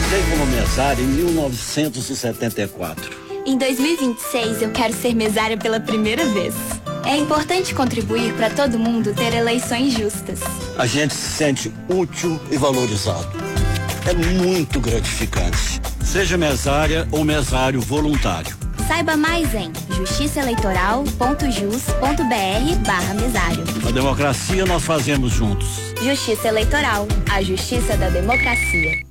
Entrei como mesária em 1974. Em 2026, eu quero ser mesária pela primeira vez. É importante contribuir para todo mundo ter eleições justas. A gente se sente útil e valorizado. É muito gratificante. Seja mesária ou mesário voluntário. Saiba mais em justiçaeleitoral.jus.br/mesário. A democracia nós fazemos juntos. Justiça Eleitoral, a justiça da democracia.